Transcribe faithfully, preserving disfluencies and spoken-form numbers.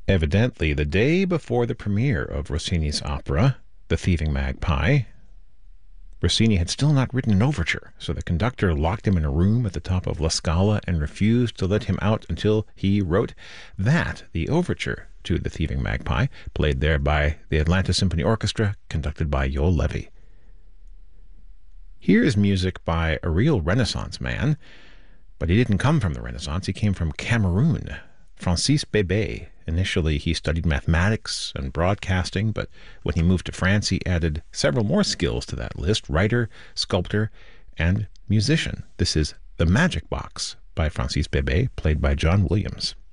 Evidently, the day before the premiere of Rossini's opera, The Thieving Magpie, Rossini had still not written an overture, so the conductor locked him in a room at the top of La Scala and refused to let him out until he wrote that, the overture to The Thieving Magpie, played there by the Atlanta Symphony Orchestra, conducted by Joel Levy. Here is music by a real Renaissance man, but he didn't come from the Renaissance, he came from Cameroon. Francis Bébé. Initially, he studied mathematics and broadcasting, but when he moved to France, he added several more skills to that list: writer, sculptor, and musician. This is The Magic Box by Francis Bébé, played by John Williams.